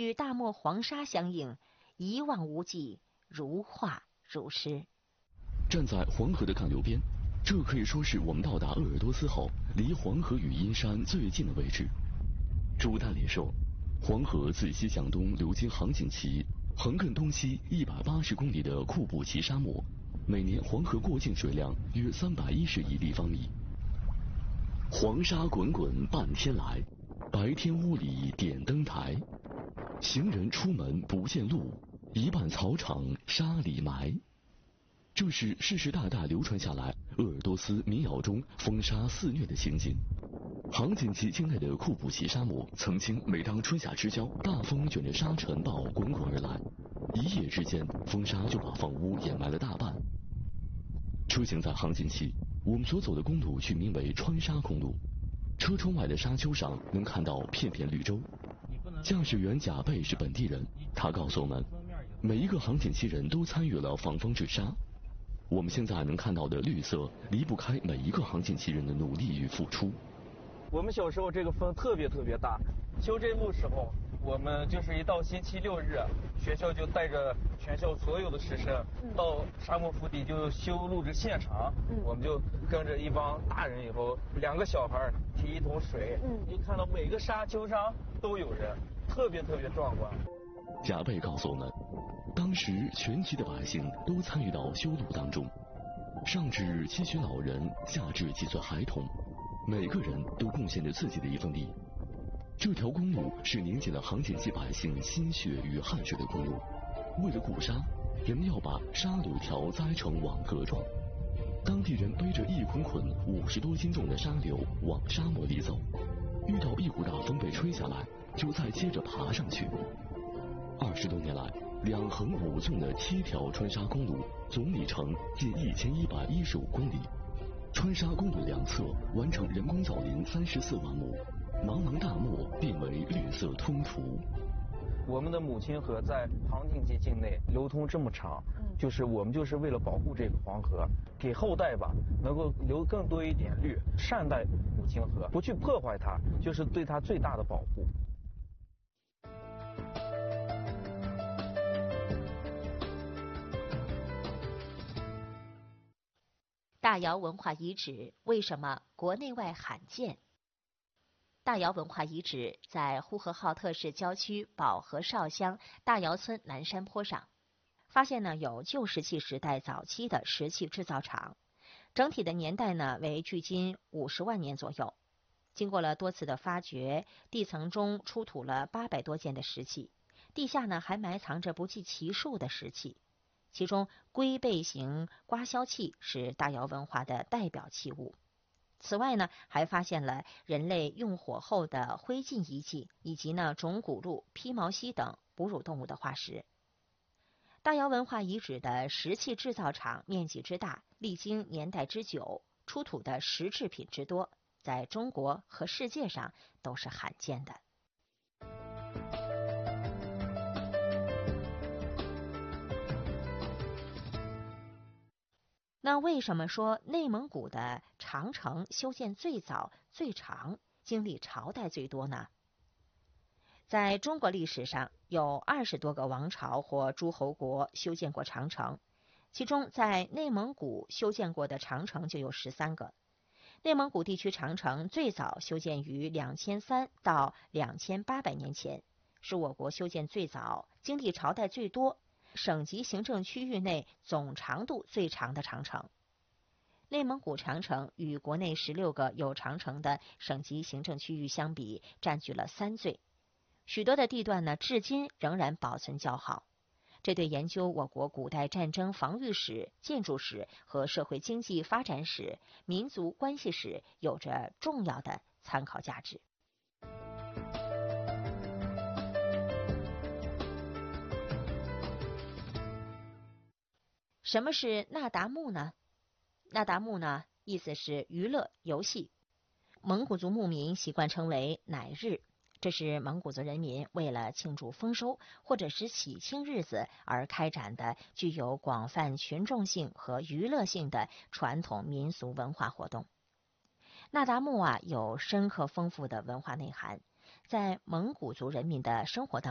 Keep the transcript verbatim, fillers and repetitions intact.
与大漠黄沙相映，一望无际，如画如诗。 站在黄河的干流边，这可以说是我们到达鄂尔多斯后离黄河与阴山最近的位置。朱丹林说，黄河自西向东流经杭锦旗，横亘东西一百八十公里的库布齐沙漠，每年黄河过境水量约三百一十亿立方米。黄沙滚滚半天来，白天屋里点灯台。行人出门不见路，一半草场沙里埋。这是世世代代流传下来鄂尔多斯民谣中风沙肆虐的情景。杭锦旗境内的库布齐沙漠，曾经每当春夏之交，大风卷着沙尘暴滚滚而来，一夜之间，风沙就把房屋掩埋了大半。车行在杭锦旗，我们所走的公路取名为川沙公路。车窗外的沙丘上能看到片片绿洲。驾驶员贾贝是本地人，他告诉我们，每一个杭锦旗人都参与了防风治沙。我们现在能看到的绿色，离不开每一个杭锦旗人的努力与付出。 我们小时候这个风特别特别大，修这路时候，我们就是一到星期六日，学校就带着全校所有的师生到沙漠腹地就修路的现场，嗯、我们就跟着一帮大人，以后两个小孩提一桶水，嗯，你看到每个沙丘上都有人，特别特别壮观。 贾贝告诉我们，当时全旗的百姓都参与到修路当中，上至七旬老人，下至几岁孩童，每个人都贡献着自己的一份力。这条公路是凝结了杭锦旗百姓心血与汗水的公路。为了固沙，人们要把沙柳条栽成网格状。当地人背着一捆捆五十多斤重的沙柳往沙漠里走，遇到一股大风被吹下来，就再接着爬上去。二十多年来，两横五纵的七条川沙公路，总里程近一千一百一十五公里。川沙公路两侧完成人工造林三十四万亩，茫茫大漠变为绿色吞涂。 我们的母亲河在杭锦旗境内流通这么长，就是我们就是为了保护这个黄河，给后代吧能够留更多一点绿，善待母亲河，不去破坏它，就是对它最大的保护。 大窑文化遗址为什么国内外罕见？大窑文化遗址在呼和浩特市郊区保河邵乡大窑村南山坡上，发现呢有旧石器时代早期的石器制造厂，整体的年代呢为距今五十万年左右。经过了多次的发掘，地层中出土了八百多件的石器，地下呢还埋藏着不计其数的石器。其中龟背形刮削器是大窑文化的代表器物。此外呢，还发现了人类用火后的灰烬遗迹，以及呢种骨鹿、披毛犀等哺乳动物的化石。大窑文化遗址的石器制造厂面积之大，历经年代之久，出土的石制品之多，在中国和世界上都是罕见的。那为什么说内蒙古的长城修建最早、最长，经历朝代最多呢？在中国历史上，有二十多个王朝或诸侯国修建过长城，其中在内蒙古修建过的长城就有十三个。内蒙古地区长城最早修建于两千三到两千八百年前，是我国修建最早、经历朝代最多、省级行政区域内总长度最长的长城。内蒙古长城与国内十六个有长城的省级行政区域相比，占据了三最。许多的地段呢，至今仍然保存较好。这对研究我国古代战争防御史、建筑史和社会经济发展史、民族关系史有着重要的参考价值。什么是那达慕呢？那达慕呢，意思是娱乐游戏。蒙古族牧民习惯称为乃日，这是蒙古族人民为了庆祝丰收或者是喜庆日子而开展的具有广泛群众性和娱乐性的传统民俗文化活动。那达慕啊，有深刻丰富的文化内涵，在蒙古族人民的生活当中